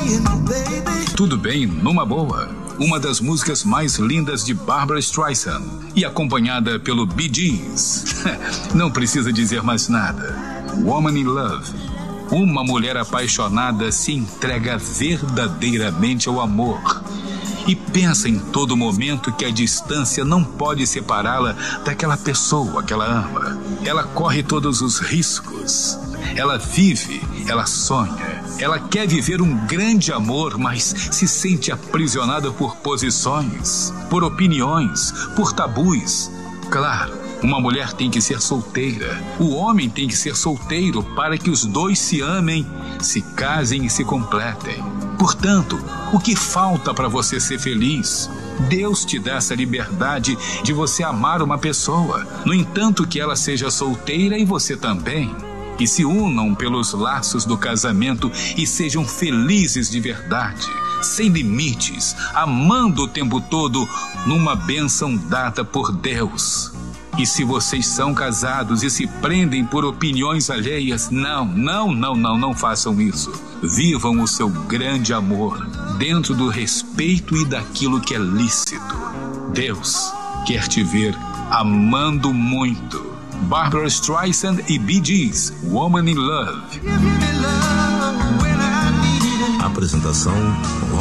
Tudo Bem Numa Boa, uma das músicas mais lindas de Barbra Streisand e acompanhada pelo Bee Gees. Não precisa dizer mais nada. Woman in Love. Uma mulher apaixonada se entrega verdadeiramente ao amor e pensa em todo momento que a distância não pode separá-la daquela pessoa que ela ama. Ela corre todos os riscos. Ela vive, ela sonha. Ela quer viver um grande amor, mas se sente aprisionada por posições, por opiniões, por tabus. Claro, uma mulher tem que ser solteira. O homem tem que ser solteiro para que os dois se amem, se casem e se completem. Portanto, o que falta para você ser feliz? Deus te dá essa liberdade de você amar uma pessoa. No entanto, que ela seja solteira e você também. E se unam pelos laços do casamento e sejam felizes de verdade, sem limites, amando o tempo todo, numa bênção dada por Deus. E se vocês são casados e se prendem por opiniões alheias, não façam isso. Vivam o seu grande amor dentro do respeito e daquilo que é lícito. Deus quer te ver amando muito. Barbra Streisand e Bee Gees, Woman in Love. Apresentação